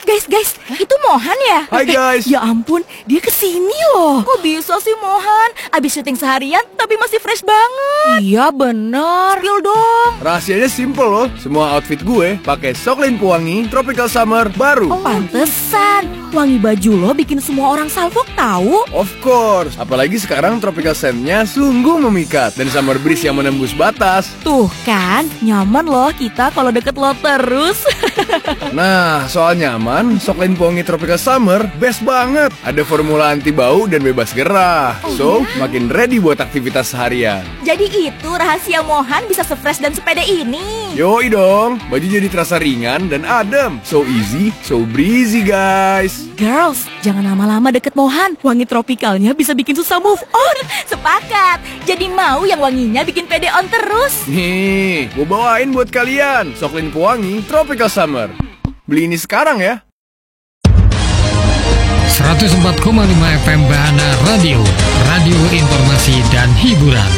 Guys, itu Mohan ya? Hai guys. Ya ampun, dia kesini loh. Kok bisa sih Mohan? Abis syuting seharian tapi masih fresh banget. Iya bener. Spill dong. Rahasianya simple loh. Semua outfit gue pakai Soklin Pewangi Tropical Summer baru. Pantesan, wangi baju lo bikin semua orang salfok tahu. Of course. Apalagi sekarang tropical scent-nya sungguh memikat dan summer breeze yang menembus batas. Tuh kan, nyaman loh kita kalau deket lo terus. Nah, soal nyaman, Soklin Pewangi Tropical Summer best banget. Ada formula anti bau dan bebas gerah. So, makin ready buat aktivitas seharian. Jadi itu rahasia Mohan bisa se-fresh dan sepede ini. Yoi dong, baju jadi terasa ringan dan adem. So easy, so breezy guys. Girls, jangan lama-lama deket Mohan. Wangi tropikalnya bisa bikin susah move on. Sepakat. Jadi mau yang wanginya bikin pede on terus. Nih, gue bawain buat kalian Soklin Pewangi Tropical Summer. Beli ini sekarang ya. 104,5 FM Bahana Radio, radio informasi dan hiburan.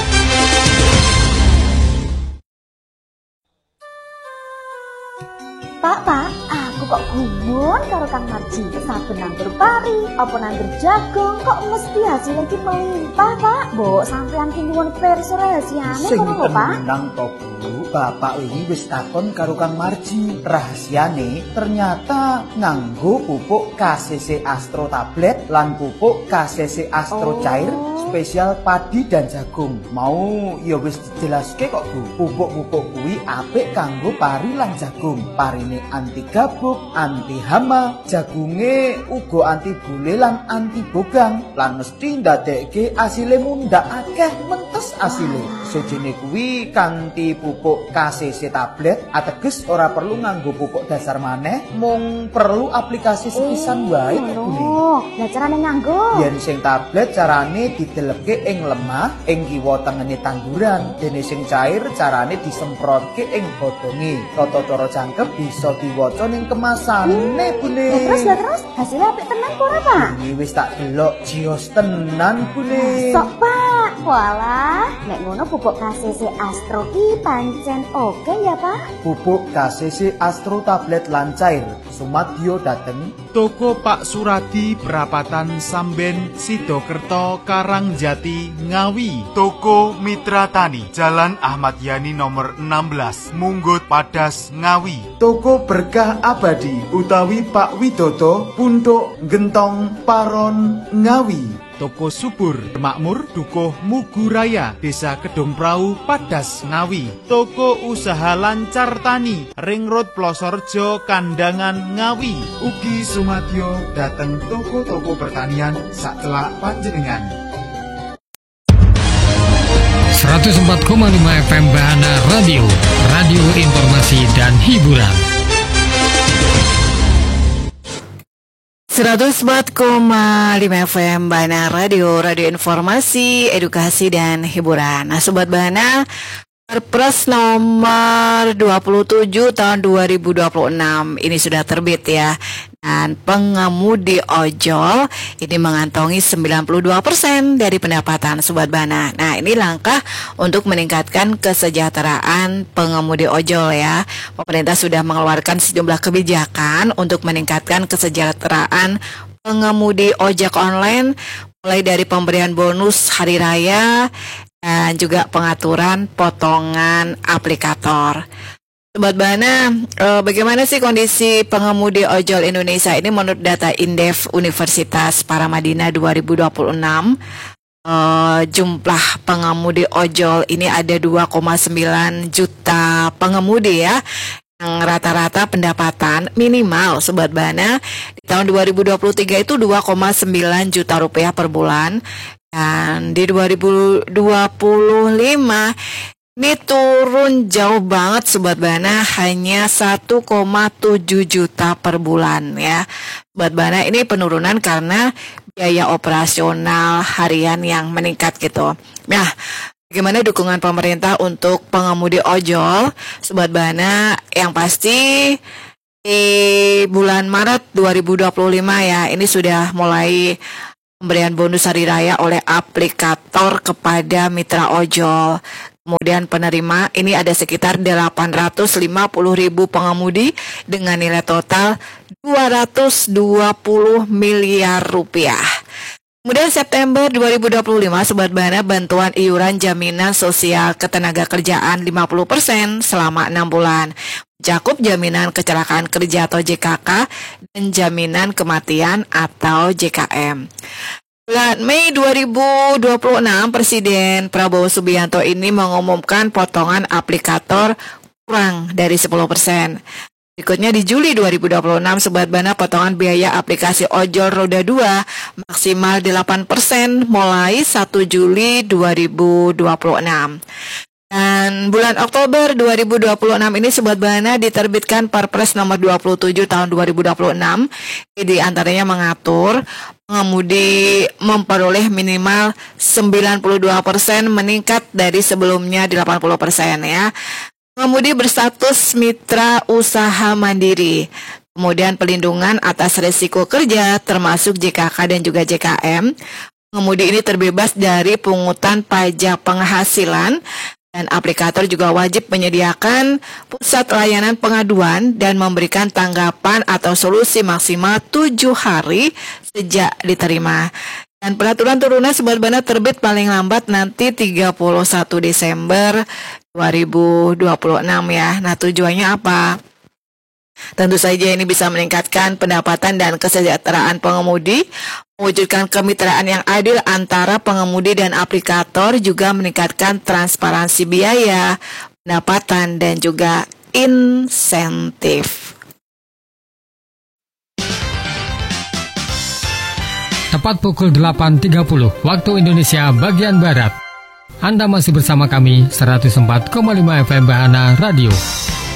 Pak, aku kok gumun karo Kang Marji. Saben nandur pari, apa nandur jagung, kok mesti hasilnya ki melimpah, Pak. Mbok sampean ki nyuwun pirsa rahasiane ngono lho, Pak. Sing tenang to, Bu. Bapak ini wis takon karo Kang Marji. Rahasiane ternyata nganggo pupuk KCC Astro tablet lan pupuk KCC Astro cair spesial padi dan jagung. Mau ya wis dijelaske kok, Bu. Pupuk-pupuk kuwi apik kanggo pari lan jagung. Parine anti gabuk, anti hama, jagunge uga anti bule lan anti bogang. Lan mesti ndadekke asile mundhak akeh mentes asile. Sejene kuwi kanthi pupuk KCC tablet ateges ora perlu nganggo pupuk dasar maneh, mung perlu aplikasi sepisan wae Bune. Lah carane nganggo? Yen sing tablet carane didelepke ing lemah ing kiwa tengene tanduran, dene sing cair carane disemprotke ing godhonge. Tata cara jangkep bisa diwaca ning kemasane Bune. Terus hasilnya apik tenan ora, Pak? Ini wis tak delok jios tenan Bune. Sok, Pak. Walah, nek ngono pupuk KCC Astro ki pancen oke ya, Pak? Pupuk KCC Astro tablet lan cair sumadyo dateng Toko Pak Suradi Perapatan Samben Sidokerto Karangjati Ngawi. Toko Mitra Tani Jalan Ahmad Yani nomor 16 Munggut Padas Ngawi. Toko Berkah Abadi utawi Pak Widodo Punduk Gentong Paron Ngawi. Toko Subur Makmur Dukuh Muguraya Desa Kedung Prau Padas Ngawi. Toko Usaha Lancar Tani Ring Road Plosorjo Kandangan Ngawi. Ugi sumadyo dateng toko-toko pertanian sacelak panjenengan. 104,5 FM Bahana Radio, radio informasi dan hiburan. 104,5 FM Bahana Radio, radio informasi, edukasi dan hiburan. Nah, Sobat Bahana, Perpres nomor 27 tahun 2026 ini sudah terbit ya. Dan pengemudi ojol ini mengantongi 92% dari pendapatan Sobat Bahana. Nah, ini langkah untuk meningkatkan kesejahteraan pengemudi ojol ya. Pemerintah sudah mengeluarkan sejumlah kebijakan untuk meningkatkan kesejahteraan pengemudi ojek online, mulai dari pemberian bonus hari raya dan juga pengaturan potongan aplikator. Sobat Bahana, bagaimana sih kondisi pengemudi ojol Indonesia ini menurut data Indef Universitas Paramadina 2026? Jumlah pengemudi ojol ini ada 2,9 juta pengemudi ya, yang rata-rata pendapatan minimal Sobat Bahana di tahun 2023 itu 2,9 juta rupiah per bulan, dan di 2025 ini turun jauh banget Sobat Bahana, hanya 1,7 juta per bulan ya. Sobat Bahana, ini penurunan karena biaya operasional harian yang meningkat gitu. Nah, bagaimana dukungan pemerintah untuk pengemudi ojol Sobat Bahana? Yang pasti di bulan Maret 2025 ya, ini sudah mulai pemberian bonus hari raya oleh aplikator kepada mitra ojol. Kemudian penerima ini ada sekitar 850.000 pengemudi dengan nilai total 220 miliar rupiah. Kemudian September 2025, Sobat Bahana, bantuan iuran jaminan sosial ketenagakerjaan 50% selama 6 bulan. Cakup jaminan kecelakaan kerja atau JKK dan jaminan kematian atau JKM. Bulan Mei 2026, Presiden Prabowo Subianto ini mengumumkan potongan aplikator kurang dari 10%. Berikutnya di Juli 2026, Sobat Bana, potongan biaya aplikasi ojol roda 2 maksimal 8% mulai 1 Juli 2026. Dan bulan Oktober 2026 ini Sobat Bana diterbitkan Perpres nomor 27 tahun 2026. Di antaranya mengatur pengemudi memperoleh minimal 92% meningkat dari sebelumnya 80% ya. Pengemudi berstatus mitra usaha mandiri. Kemudian pelindungan atas risiko kerja termasuk JKK dan juga JKM. Pengemudi ini terbebas dari pungutan pajak penghasilan. Dan aplikator juga wajib menyediakan pusat layanan pengaduan dan memberikan tanggapan atau solusi maksimal 7 hari sejak diterima. Dan peraturan turunan Sobat Bana terbit paling lambat nanti 31 Desember 2026 ya. Nah, tujuannya apa? Tentu saja ini bisa meningkatkan pendapatan dan kesejahteraan pengemudi, mewujudkan kemitraan yang adil antara pengemudi dan aplikator, juga meningkatkan transparansi biaya, pendapatan, dan juga insentif. Tepat pukul 8.30 waktu Indonesia bagian Barat. Anda masih bersama kami 104,5 FM Bahana Radio.